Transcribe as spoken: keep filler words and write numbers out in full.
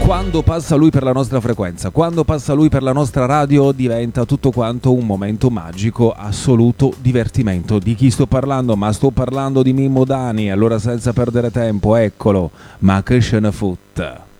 Quando passa lui per la nostra frequenza, quando passa lui per la nostra radio, diventa tutto quanto un momento magico, assoluto divertimento. Di chi sto parlando? Ma sto parlando di Mimmo Dani. Allora, senza perdere tempo, eccolo, ma che ce ne fotte.